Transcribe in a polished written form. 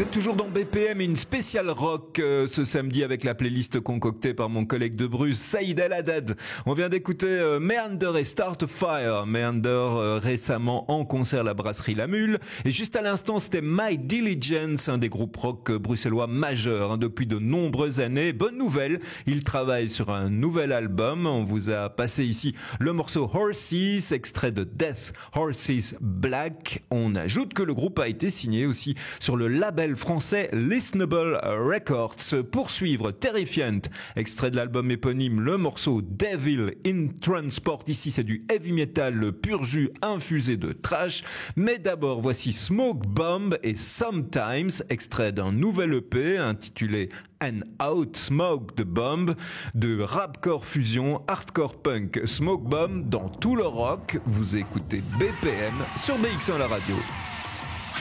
Vous êtes toujours dans BPM, une spéciale rock ce samedi avec la playlist concoctée par mon collègue de Bruce, Saïd El Haddad. On vient d'écouter Meander et Start a Fire. Meander récemment en concert à la brasserie La Mule. Et juste à l'instant, c'était My Diligence, un des groupes rock bruxellois majeurs depuis de nombreuses années. Bonne nouvelle, il travaille sur un nouvel album. On vous a passé ici le morceau Horses, extrait de Death Horses Black. On ajoute que le groupe a été signé aussi sur le label français Listenable Records. Pour suivre Terrifiant, extrait de l'album éponyme, le morceau Devil in Transport. Ici c'est du heavy metal pur jus infusé de trash. Mais d'abord voici Smoke Bomb et Sometimes, extrait d'un nouvel EP intitulé And Out Smoke the Bomb, de rapcore fusion hardcore punk. Smoke Bomb dans tout le rock. Vous écoutez BPM sur BX1 la radio.